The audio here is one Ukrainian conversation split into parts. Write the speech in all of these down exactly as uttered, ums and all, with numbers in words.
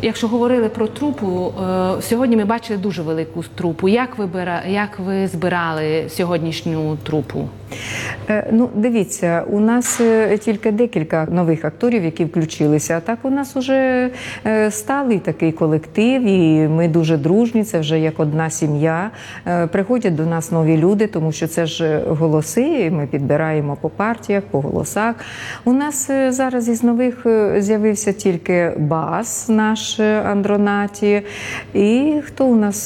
Якщо говорили про трупу, сьогодні ми бачили дуже велику трупу. Як ви, як ви збирали сьогоднішню трупу? Ну, дивіться, у нас тільки декілька нових акторів, які включилися, а так у нас вже сталий такий колектив, і ми дуже дружні, це вже як одна сім'я. Приходять до нас нові люди, тому що це ж голоси, ми підбираємо по партіях, по голосах. У нас зараз із нових з'явився тільки бас наш Андронаті, і хто у нас?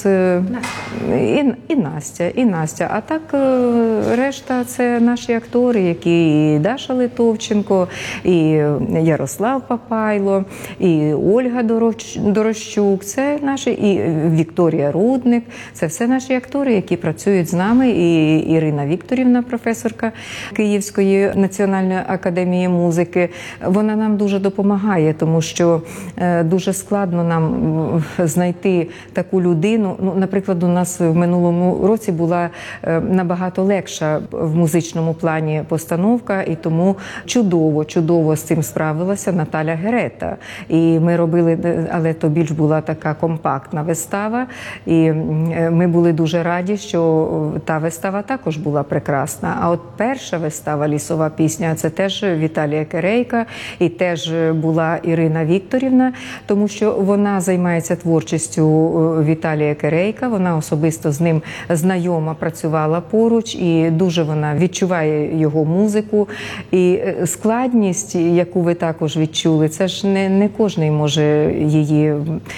І, і Настя, і Настя. А так решта це наші актори, які і Даша Литовченко, і Ярослав Папайло, і Ольга Дорощук, це наші, і Вікторія Рудник, це все наші актори, які працюють з нами, і Ірина Вікторівна, професорка Київської національної академії музики. Вона нам дуже допомагає, тому що дуже складно нам знайти таку людину. Ну, наприклад, у нас в минулому році була набагато легша в музичному плані постановка, і тому чудово, чудово з цим справилася Наталя Герета. І ми робили, але то більш була така компактна вистава, і ми були дуже раді, що та вистава також була прекрасна. А от перша вистава «Лісова пісня» – це теж Віталія Керейка, і теж була Ірина Вікторівна, тому що вона займається творчістю Віталія Керейка, вона особисто з ним знайома, працювала поруч, і дуже вона відчуває його музику. І складність, яку ви також відчули, це ж не, не кожен може її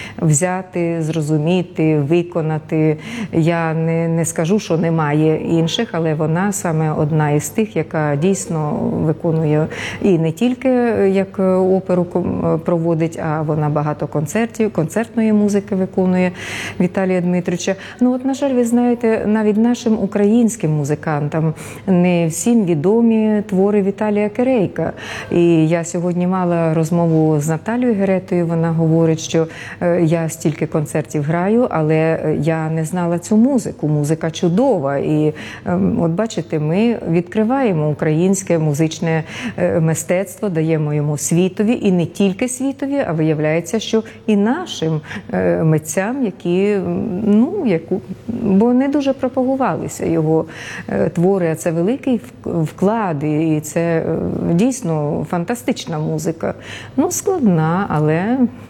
взяти, зрозуміти, виконати. Я не, не скажу, що немає інших, але вона саме одна із тих, яка дійсно виконує і не тільки як оперу проводить, а вона багато концертів, концертної музики виконує Віталія Дмитровича. Ну от, на жаль, ви знаєте, навіть нашим українським музикантам не всім відомі твори Віталія Керейка. І я сьогодні мала розмову з Наталією Геретою, вона говорить, що я стільки концертів граю, але я не знала цю музику. Музика чудова. І от бачите, ми відкриваємо українське музичне мистецтво, даємо йому світові, і не тільки світові, а виявляється, що і нашим митцям, які, ну, яку, бо не дуже пропагувалися його твори, а це великий вклад, і це дійсно фантастична музика. Ну, складна, але